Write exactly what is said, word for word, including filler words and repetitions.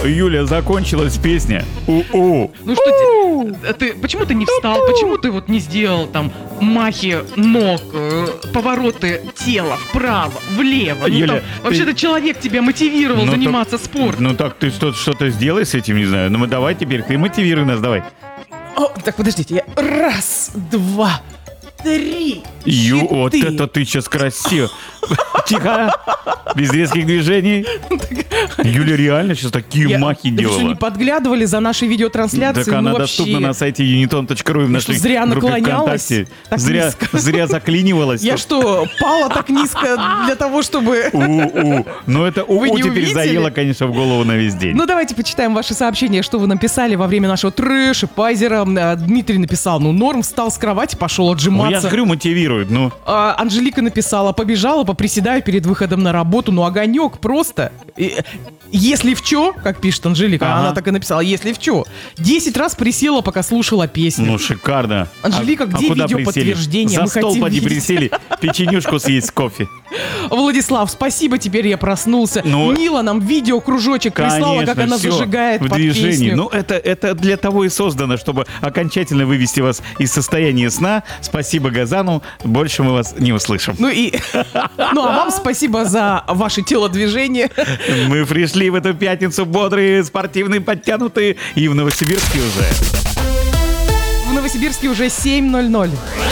Юля, закончилась песня. У-у. Ну что ты, ты, почему ты не встал, почему ты вот не сделал там махи ног, э, повороты тела вправо, влево? Ну, Юля, там, вообще-то ты- человек тебя мотивировал Ну, заниматься так- спортом. Ну так ты что- что-то сделай с этим, не знаю. Ну мы давай теперь, ты мотивируй нас, давай. О, так, подождите, я раз, два, три, Ю, вот четыре. это ты сейчас красиво. Тихо, без резких движений. Юля реально сейчас такие Я- махи Да вы что, не делала. подглядывали за нашей видеотрансляцией? Так она Ну, доступна вообще. на сайте юнитон точка ру и в Я что, нашей зря группе наклонялась ВКонтакте. так Зря, низко? зря заклинивалась. Я что, пала так низко для того, чтобы... У-у. Ну это Вы у не теперь увидели? заело, конечно, в голову на весь день. Ну, давайте почитаем ваши сообщения, что вы написали во время нашего трэша, пайзера. А, Дмитрий написал, ну, норм, встал с кровати, пошел Ну, я отжиматься. же говорю, мотивирует. Ну, А, Анжелика написала, побежала, поприседаю перед выходом на работу, ну, огонек просто. И, если в чё, как пишет Анжелика, Ага. она так и написала, если в чё. Десять раз присела, пока слушала песню. ну шикарно. Анжелика, А- а где куда видеоподтверждение? присели? Мы За стол хотим поди видеть. присели, печенюшку съесть с кофе. Владислав, спасибо, теперь я проснулся. Ну, Мила нам видео кружочек прислала, как она всё зажигает в под движении. песню. Ну, это, это для того и создано, чтобы окончательно вывести вас из состояния сна. Спасибо Газану. Больше мы вас не услышим. Ну и, ну а вам спасибо за ваше телодвижение. Мы пришли в эту пятницу бодрые, спортивные, подтянутые. И в Новосибирске уже. В Новосибирске уже семь ноль ноль.